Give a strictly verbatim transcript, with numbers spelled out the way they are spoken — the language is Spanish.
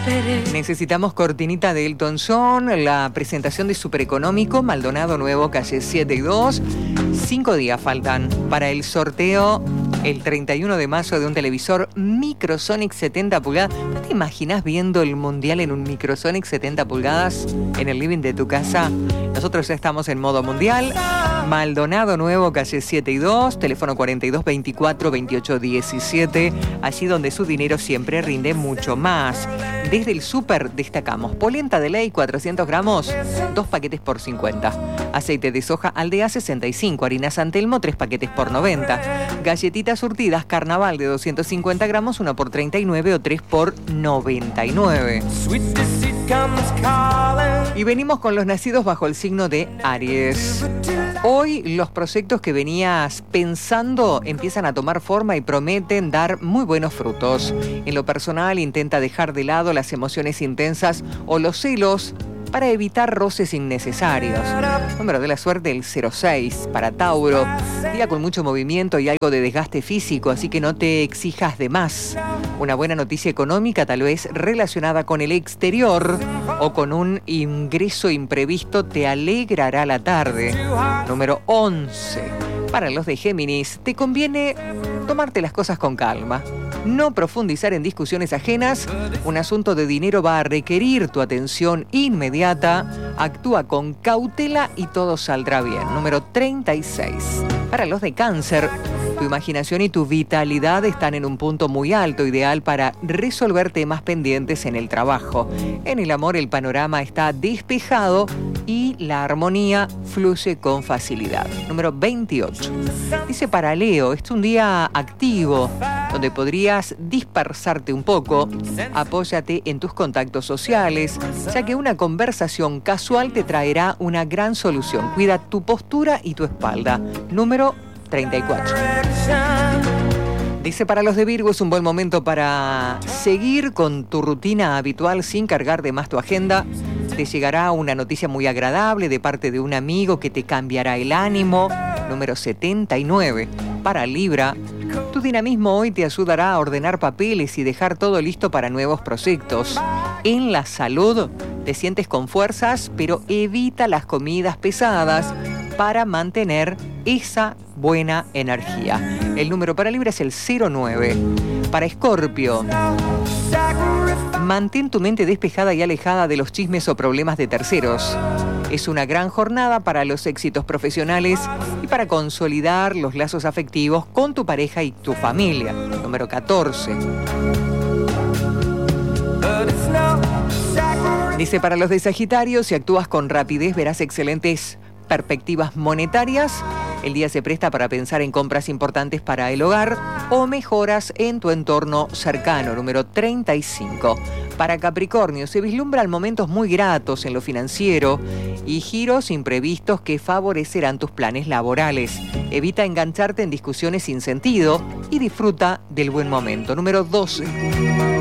Necesitamos cortinita de Elton John, la presentación de Supereconómico, Maldonado Nuevo, calle siete y dos. Cinco días faltan para el sorteo el treinta y uno de mayo de un televisor Microsonic setenta pulgadas. ¿No te imaginas viendo el mundial en un Microsonic setenta pulgadas en el living de tu casa? Nosotros ya estamos en modo mundial. Maldonado Nuevo, calle siete y dos, teléfono cuarenta y dos veinticuatro veintiocho diecisiete, allí donde su dinero siempre rinde mucho más. Desde el súper destacamos polenta de ley cuatrocientos gramos, dos paquetes por cincuenta. Aceite de soja Aldea sesenta y cinco, harina San Telmo, tres paquetes por noventa. Galletitas surtidas Carnaval de doscientos cincuenta gramos, una por treinta y nueve o tres por noventa y nueve. Y venimos con los nacidos bajo el signo de Aries. Hoy los proyectos que venías pensando empiezan a tomar forma y prometen dar muy buenos frutos. En lo personal, intenta dejar de lado las emociones intensas o los celos para evitar roces innecesarios. Número de la suerte, el cero seis para Tauro. Día con mucho movimiento y algo de desgaste físico, así que no te exijas de más. Una buena noticia económica, tal vez relacionada con el exterior o con un ingreso imprevisto, te alegrará la tarde. Número once. Para los de Géminis, te conviene tomarte las cosas con calma. No profundizar en discusiones ajenas. Un asunto de dinero va a requerir tu atención inmediata. Actúa con cautela y todo saldrá bien. Número treinta y seis. Para los de Cáncer, tu imaginación y tu vitalidad están en un punto muy alto, ideal para resolver temas pendientes en el trabajo. En el amor, el panorama está despejado y la armonía fluye con facilidad. Número veintiocho. Dice para Leo, es un día activo, donde podrías dispersarte un poco. Apóyate en tus contactos sociales, ya que una conversación casual te traerá una gran solución. Cuida tu postura y tu espalda. Número treinta y cuatro. Dice para los de Virgo, es un buen momento para seguir con tu rutina habitual sin cargar de más tu agenda. Te llegará una noticia muy agradable de parte de un amigo que te cambiará el ánimo. Número setenta y nueve. Para Libra, tu dinamismo hoy te ayudará a ordenar papeles y dejar todo listo para nuevos proyectos. En la salud, te sientes con fuerzas, pero evita las comidas pesadas para mantener esa buena energía. El número para Libra es el cero nueve. Para Escorpio, mantén tu mente despejada y alejada de los chismes o problemas de terceros. Es una gran jornada para los éxitos profesionales y para consolidar los lazos afectivos con tu pareja y tu familia. Número catorce. Dice para los de Sagitario, si actúas con rapidez verás excelentes perspectivas monetarias. El día se presta para pensar en compras importantes para el hogar o mejoras en tu entorno cercano. Número treinta y cinco. Para Capricornio, se vislumbran momentos muy gratos en lo financiero y giros imprevistos que favorecerán tus planes laborales. Evita engancharte en discusiones sin sentido y disfruta del buen momento. Número doce.